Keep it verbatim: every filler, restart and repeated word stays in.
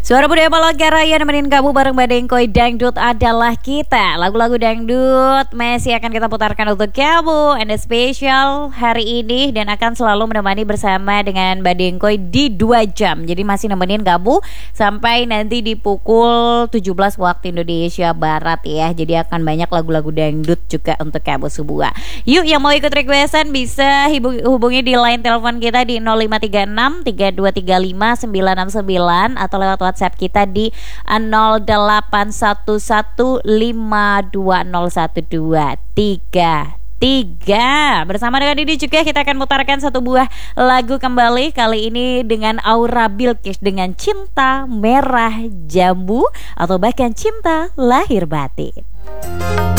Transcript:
Suara budaya Palangkaraya nemenin kamu bareng Badengkoy. Dangdut adalah kita. Lagu-lagu dangdut masih akan kita putarkan untuk kamu and special hari ini, dan akan selalu menemani bersama dengan Badengkoy di dua jam. Jadi masih nemenin kamu sampai nanti di pukul tujuh belas waktu Indonesia Barat ya. Jadi akan banyak lagu-lagu dangdut juga untuk kamu semua. Yuk, yang mau ikut requestan bisa hubungi di line telepon kita di nol lima tiga enam tiga dua tiga lima sembilan enam sembilan atau lewat WhatsApp kita di nol delapan satu satu lima dua nol satu dua tiga tiga. Bersama dengan Didi juga kita akan mutarkan satu buah lagu kembali, kali ini dengan Aura Bilkis dengan Cinta Merah Jambu atau bahkan Cinta Lahir Batin.